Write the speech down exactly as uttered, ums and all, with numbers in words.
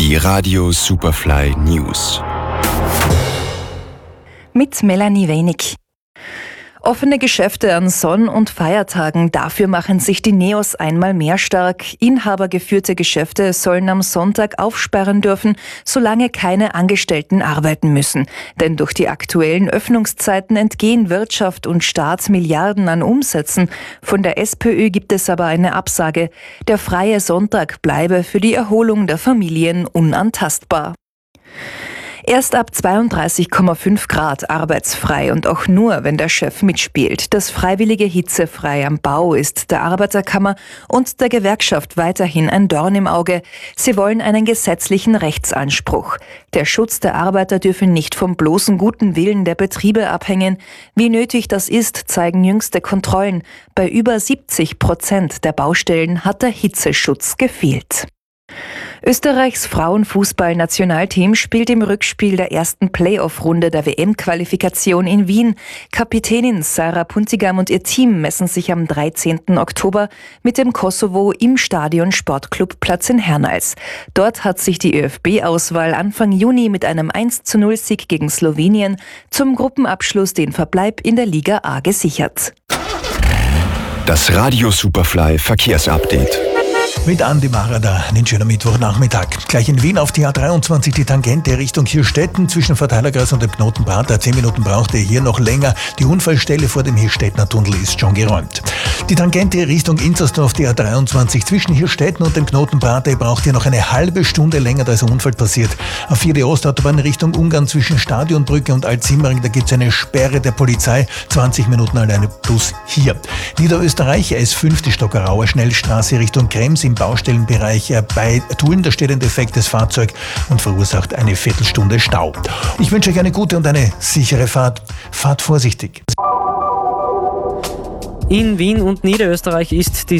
Die Radio Superfly News. Mit Melanie Wenig. Offene Geschäfte an Sonn- und Feiertagen, dafür machen sich die Neos einmal mehr stark. Inhabergeführte Geschäfte sollen am Sonntag aufsperren dürfen, solange keine Angestellten arbeiten müssen. Denn durch die aktuellen Öffnungszeiten entgehen Wirtschaft und Staat Milliarden an Umsätzen. Von der SPÖ gibt es aber eine Absage. Der freie Sonntag bleibe für die Erholung der Familien unantastbar. Erst ab zweiunddreißig Komma fünf Grad arbeitsfrei und auch nur, wenn der Chef mitspielt. Das freiwillige Hitzefrei am Bau ist der Arbeiterkammer und der Gewerkschaft weiterhin ein Dorn im Auge. Sie wollen einen gesetzlichen Rechtsanspruch. Der Schutz der Arbeiter dürfe nicht vom bloßen guten Willen der Betriebe abhängen. Wie nötig das ist, zeigen jüngste Kontrollen. Bei über siebzig Prozent der Baustellen hat der Hitzeschutz gefehlt. Österreichs Frauenfußball-Nationalteam spielt im Rückspiel der ersten Playoff-Runde der W M-Qualifikation in Wien. Kapitänin Sarah Puntigam und ihr Team messen sich am dreizehnten Oktober mit dem Kosovo im Stadion Sportclubplatz in Hernals. Dort hat sich die ÖFB-Auswahl Anfang Juni mit einem eins zu null Sieg gegen Slowenien zum Gruppenabschluss den Verbleib in der Liga A gesichert. Das Radio Superfly Verkehrsupdate. Mit Andi Marada, einen schönen Mittwochnachmittag. Gleich in Wien auf die A dreiundzwanzig die Tangente Richtung Hirstetten zwischen Verteilerkreis und dem Knotenprater. Zehn Minuten braucht ihr hier noch länger. Die Unfallstelle vor dem Hirstettner Tunnel ist schon geräumt. Die Tangente Richtung Inzersdorf, die A dreiundzwanzig zwischen Hirstetten und dem Knotenprater, braucht ihr noch eine halbe Stunde länger, da ist ein Unfall passiert. Auf vier die Ostautobahn Richtung Ungarn zwischen Stadionbrücke und Altsimmering, da gibt es eine Sperre der Polizei. zwanzig Minuten alleine plus hier. Niederösterreich S fünf, die Stockerauer Schnellstraße Richtung Krems im Baustellenbereich bei Tulln. Da steht ein defektes Fahrzeug und verursacht eine Viertelstunde Stau. Ich wünsche euch eine gute und eine sichere Fahrt. Fahrt vorsichtig. In Wien und Niederösterreich ist die